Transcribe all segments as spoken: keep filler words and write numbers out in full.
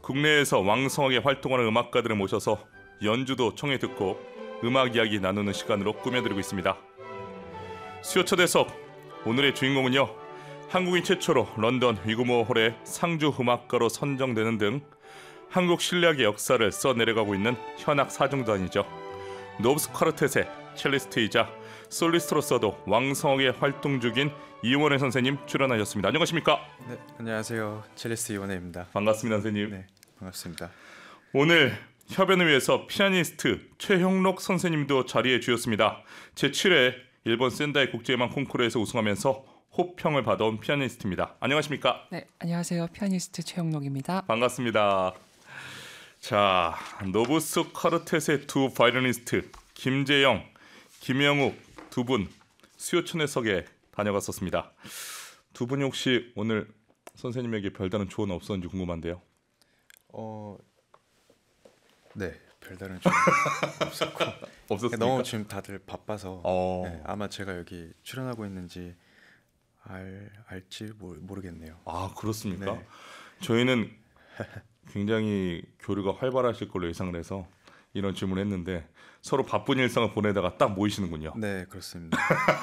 국내에서 왕성하게 활동하는 음악가들을 모셔서 연주도 청해 듣고 음악 이야기 나누는 시간으로 꾸며드리고 있습니다. 수요초대석 오늘의 주인공은요, 한국인 최초로 런던 위그모어 홀의 상주 음악가로 선정되는 등 한국 실력의 역사를 써내려가고 있는 현악 사중단이죠. 노브스 쿼르텟의 첼리스트이자 솔리스트로서도 왕성하게 활동 중인 이원혜 선생님 출연하셨습니다. 안녕하십니까? 네, 안녕하세요. 첼리스트 이원혜입니다. 반갑습니다, 선생님. 네, 반갑습니다. 오늘 협연을 위해서 피아니스트 최형록 선생님도 자리해 주셨습니다. 제칠 회 일본 센다이 국제음악 콩쿠르에서 우승하면서 호평을 받아온 피아니스트입니다. 안녕하십니까? 네, 안녕하세요. 피아니스트 최형록입니다. 반갑습니다. 자, 노브스 쿼르텟의 두 바이올리니스트 김재영, 김영욱 두 분 수요초대석에 다녀갔었습니다. 두 분이 혹시 오늘 선생님에게 별다른 조언 없었는지 궁금한데요. 어, 네, 별다른 조언 없었고 없었습니까? 너무 지금 다들 바빠서 어... 네, 아마 제가 여기 출연하고 있는지 알 알지 모르, 모르겠네요. 아, 그렇습니까? 네. 저희는 굉장히 교류가 활발하실 걸로 예상을 해서 이런 질문을 했는데 서로 바쁜 일상을 보내다가 딱 모이시는군요. 네, 그렇습니다.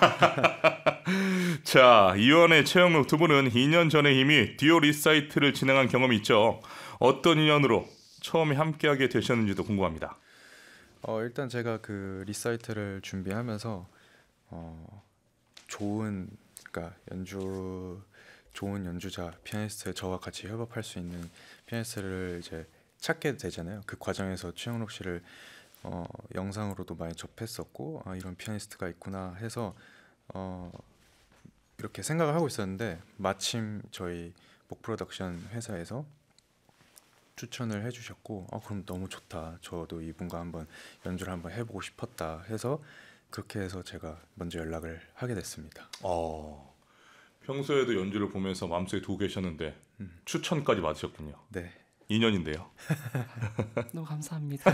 자, 이원의 최형록 두 분은 이 년 전에 이미 듀오 리사이트를 진행한 경험이 있죠. 어떤 인연으로 처음에 함께하게 되셨는지도 궁금합니다. 어, 일단 제가 그 리사이트를 준비하면서 어, 좋은 그러니까 연주 좋은 연주자 피아니스트 저와 같이 협업할 수 있는 피아니스트를 이제 찾게 되잖아요. 그 과정에서 최형록 씨를 어, 영상으로도 많이 접했었고 아, 이런 피아니스트가 있구나 해서 어, 이렇게 생각을 하고 있었는데 마침 저희 목 프로덕션 회사에서 추천을 해주셨고 어, 그럼 너무 좋다. 저도 이분과 한번 연주를 한번 해보고 싶었다 해서 그렇게 해서 제가 먼저 연락을 하게 됐습니다. 어, 평소에도 연주를 보면서 마음속에 두고 계셨는데 음. 추천까지 받으셨군요. 네. 인연인데요. 너무 감사합니다.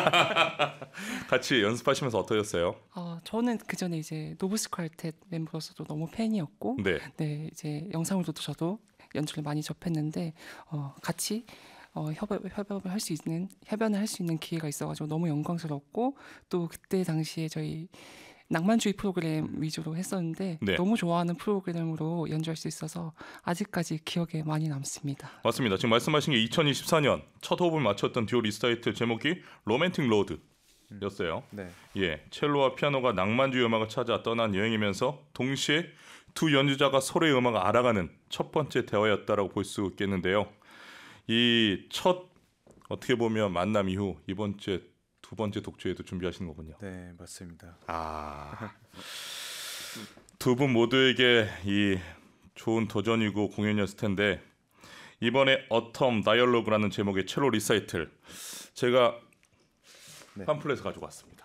같이 연습하시면서 어떠셨어요? 어, 저는 그 전에 이제 노브스 쿼르텟 멤버로서도 너무 팬이었고, 네, 네 이제 영상으로도 저도 연주를 많이 접했는데 어, 같이 어, 협업 협업을 할 수 있는 협연을 할 수 있는 기회가 있어가지고 너무 영광스럽고 또 그때 당시에 저희 낭만주의 프로그램 위주로 했었는데 네. 너무 좋아하는 프로그램으로 연주할 수 있어서 아직까지 기억에 많이 남습니다. 맞습니다. 지금 말씀하신 게 이천이십사 년 첫 호흡을 마쳤던 듀오 리사이트 제목이 로맨틱 로드였어요. 네. 예, 첼로와 피아노가 낭만주의 음악을 찾아 떠난 여행이면서 동시에 두 연주자가 서로의 음악을 알아가는 첫 번째 대화였다라고 볼 수 있겠는데요. 이 첫 어떻게 보면 만남 이후 이번 주에 두 번째 독주에도 준비하시는 거군요. 네, 맞습니다. 아, 두 분 모두에게 이 좋은 도전이고 공연이었을 텐데 이번에 어텀 다이얼로그라는 제목의 첼로 리사이틀 제가 네. 팜플렛을 가지고 왔습니다.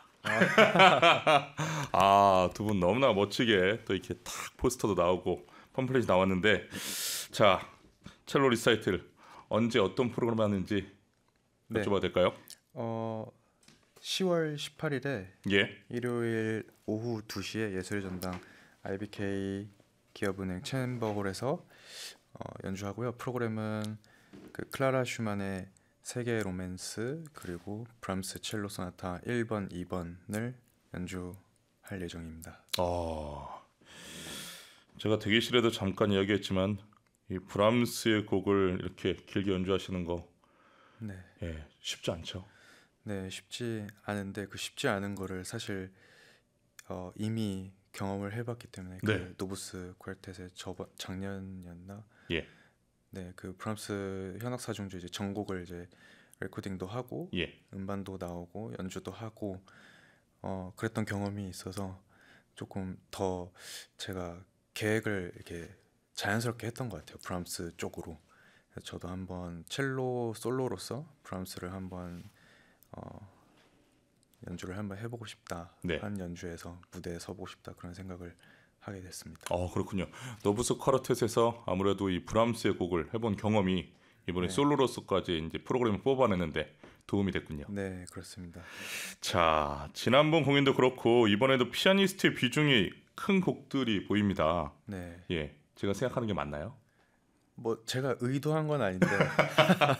아, 두 분 너무나 멋지게 또 이렇게 탁 포스터도 나오고 팜플렛이 나왔는데 자, 첼로 리사이틀 언제 어떤 프로그램 하는지 네. 여쭤봐도 될까요? 어, 시월 십팔일에 예. 일요일 오후 두 시에 예술의 전당 아이비케이 기업은행 챔버홀에서 어, 연주하고요. 프로그램은 그 클라라 슈만의 세계 로맨스 그리고 브람스 첼로 소나타 일 번, 이 번을 연주할 예정입니다. 어, 제가 대기실에도 잠깐 이야기했지만 이 브람스의 곡을 이렇게 길게 연주하시는 거 네. 예, 쉽지 않죠. 네, 쉽지 않은데 그 쉽지 않은 거를 사실 어, 이미 경험을 해봤기 때문에 그 네. 노브스 쿼르텟의 저번 작년이었나? 예. 네, 그 브람스 현악 사중주 이제 전곡을 이제 레코딩도 하고 예. 음반도 나오고 연주도 하고 어, 그랬던 경험이 있어서 조금 더 제가 계획을 이렇게 자연스럽게 했던 것 같아요. 브람스 쪽으로. 그래서 저도 한번 첼로 솔로로서 브람스를 한번 어, 연주를 한번 해보고 싶다. 네. 한 연주에서 무대에 서보고 싶다 그런 생각을 하게 됐습니다. 어, 그렇군요. 노브스 쿼르텟에서 아무래도 이 브람스의 곡을 해본 경험이 이번에 네. 솔로로서까지 이제 프로그램을 뽑아내는데 도움이 됐군요. 네, 그렇습니다. 자, 지난번 공연도 그렇고 이번에도 피아니스트의 비중이 큰 곡들이 보입니다. 네, 예, 제가 생각하는 게 맞나요? 뭐 제가 의도한 건 아닌데